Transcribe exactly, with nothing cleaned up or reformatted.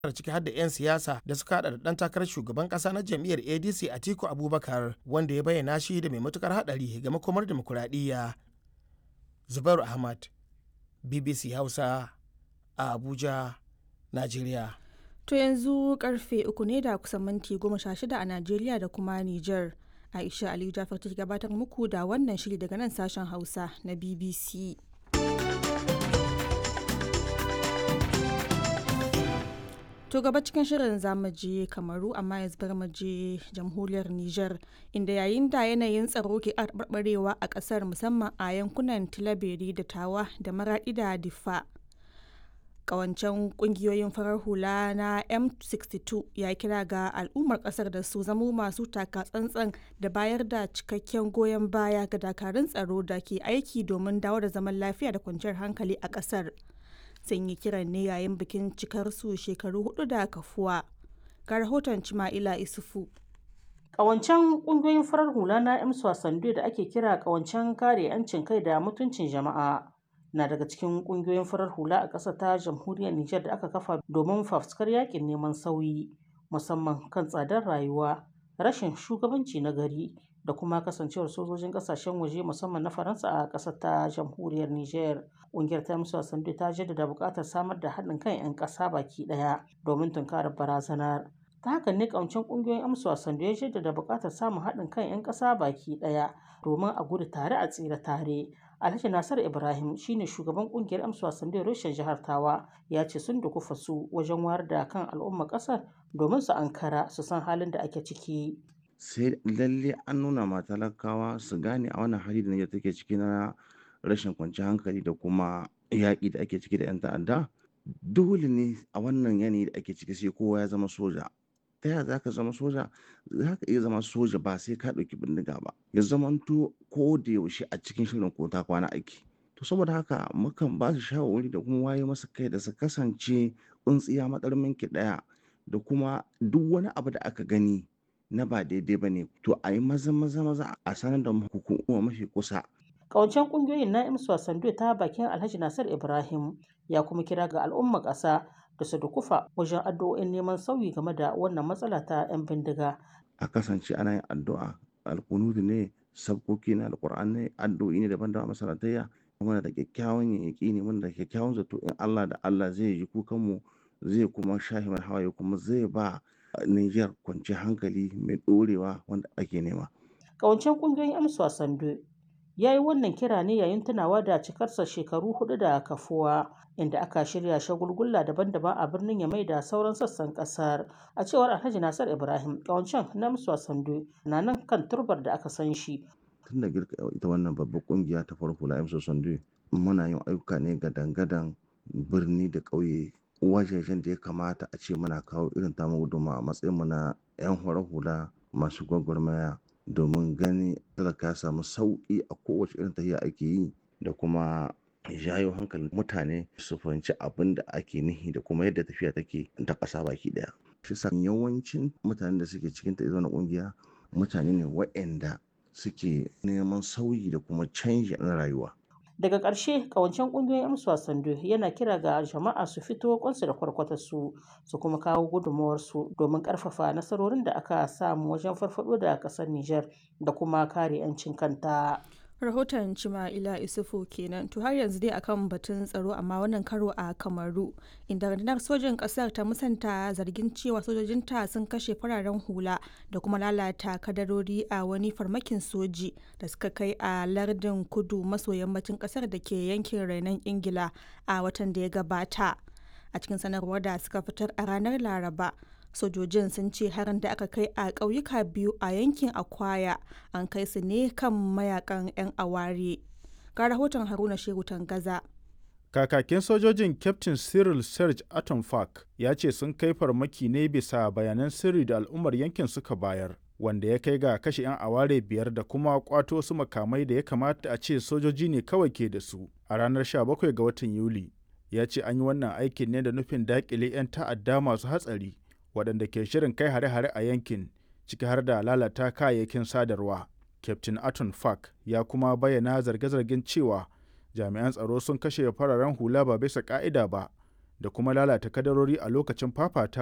ciki har da 'yan siyasa da suka hada da dan takarar shugaban kasa na jam'iyyar A D C Atiku Abubakar wanda ya bayyana shi da mai matukar hadari ga makomar demokuraɗiyya. Zubairu Ahmad, B B C Hausa a Abuja, Najeriya. To yanzu karfe uku ne da kusan minti goma sha shida a Najeriya da kuma Nijar. Aisha Aliyu Jafar ta gabatar muku da wannan shiri daga nan sashen Hausa na B B C. To gaba cikin shirin zamu je Kamaru amma yanzu bar mu je jamhuriyar Nijar inda yayin da yanayin tsaro ke barbarewa a kasar musamman a yankunan Tilaberi da Tawa da Maradi da Diffa. Kawancen kungiyoyin farar hula na M sixty-two ya kira ga al'ummar kasar da su zamo masu taka tsantsan da bayar da cikakken goyon baya ga dakarun tsaro da ke aiki domin dawo da zaman lafiya da kwanciyar hankali a kasar. Sun yi kiran ne yayin bikin cikar su shekaru hudu da kafuwa. Ga rahoton Cima'ila Isufu. Kawancen kungiyoyin farar hula na M sixty-two da ake kira kawancen kare 'yancin kai da mutuncin jama'a na daga cikin kungiyoyin farar hula a ƙasar ta jamhuriyar Nijar da aka kafa domin fafutukar yakin neman sauyi musamman kan tsadar rayuwa, rashin shugabanci na gari da kuma kasancewar sojojin ƙasashen waje musamman na Faransa a ƙasar ta jamhuriyar Nijar. Ƙungiyar ta M sixty-two ta jaddada buƙatar samar da haɗin kan 'yan ƙasa baki ɗaya domin tunkarar barazanar. Ta haka ne ƙawancen ƙungiyoyin M sixty-two ya jaddada buƙatar samun haɗin kan 'yan ƙasa baki ɗaya domin a gudu tare a tsira tare. Alhaji Nasir Ibrahim shine shugaban kungiyar M sixty-two reshen jihar Tawa ya ce sun dukufa su wajen wayar da kan al'ummar kasar domin su ankara su san halin da ake ciki. Sai lalle an nuna ma talakawa su gane a wannan hali da Nijar take ciki na rashin kwanciyar hankali da kuma yaƙi da ake ciki da 'yan ta'adda. Dole ne a wannan yanayi da ake ciki sai kowa ya zama soja. Ta yaya za ka zama soja? Za ka iya zama soja ba sai ka ɗauki bindiga ba. Ya zamanto ko da yaushe a cikin shirin ko ta kwana aiki. To saboda haka mukan ba su shawarwari da kuma waye masa kai da su kasance tsuntsiya matsarmin ki ɗaya da kuma duk wani abu da aka gani na ba daidai ba ne to a yi maza maza maza a sanar da hukuma mafi kusa. Ƙawancen ƙungiyoyin na M sixty-two ta bakin Alhaji Nasir Ibrahim ya kuma kira ga al'ummar ƙasa da su dukufa wajen addu'o'in neman sauyi game da wannan matsala ta 'yan bindiga. A kasance ana yin addu'a, alkunudu ne, sabkoki na alƙur'an ne, addu'o'i ne daban-daban masalatayya. Muna da kyakkyawan yaƙini, muna da kyakkyawan zato in Allah da Allah zai ji kukanmu, zai kuma shahi mana hawaye kuma zai ba Nijar kwanciyar hankali mai ɗorewa wanda ake nema. Ƙawancen ƙungiyoyin M sixty-two ya yi wannan kira ne yayin tunawa da cikarsa shekaru hudu da kafuwa inda aka shirya shagulgulla daban-daban a birnin Yamai da sauran sassan kasar. A cewar Alhaji Nasir Ibrahim, ƙawancen na M sixty-two na nan kan turbar da aka san shi. Tun da girka ita wannan babbar kungiya ta farko la M sixty-two muna yin ayyuka ne ga dangadan birni da ƙauye wajejen da ya kamata a ce muna kawo irin tamu gudunmawa a matsayin mu na 'yan horar hula masu gwagwarmaya domin gani talaka ya samu sauƙi a kowace irin tafiya ake yi da kuma jayo hankalin mutane su fahimci abin da ake nihi da kuma yadda tafiya take ta ƙasa baki ɗaya. Shi sa yawancin mutanen da suke cikin ta na ƙungiya mutane ne waɗanda suke neman sauyi da kuma canji na rayuwa. Daga ƙarshe ƙawancen ƙungiyoyin M sixty-two yana kira ga jama'a su fito kwansu da kwarkwatarsu su kuma kawo gudunmawarsu domin ƙarfafa nasarorin da aka samu wajen farfaɗo da ƙasar Nijar da kuma kare 'yancin kanta. Rahoton Cima'ila Isufu kenan. To har yanzu dai akan batun tsaro amma wannan karo a Kamaru inda rundunar sojin kasar ta musanta zargin cewa sojojinta sun kashe fararen hula da kuma lalata kadarori a wani farmakin soji da suka kai a lardin kudu maso yammacin kasar da ke yankin rainon Ingila a watan da ya gabata. A cikin sanarwar da suka fitar a ranar Laraba, sojojin sun ce harin da aka kai a ƙauyuka biyu a yankin Akwaya an kai su ne kan mayakan 'yan aware. Ga rahoton Haruna Shehu Tangaza. Kakakin sojojin Captain Cyril Serge Atomfak ya ce sun kai farmaki ne bisa bayanan sirri da al'ummar yankin suka bayar, wanda ya kai ga kashe 'yan aware biyar da kuma kwato su makamai da ya kamata a ce sojoji ne kawai ke da su a ranar sha bakwai ga watan Yuli. Ya ce an yi wannan aikin ne da nufin daƙile 'yan ta'adda masu hatsari waɗanda ke shirin kai hare-hare a yankin ciki har da lalata kayayyakin sadarwa. Captain Aton Fak ya kuma bayyana zarge-zargen cewa jami'an tsaro sun kashe fararen hula ba bisa ka'ida ba da kuma lalata kadarori a lokacin fafata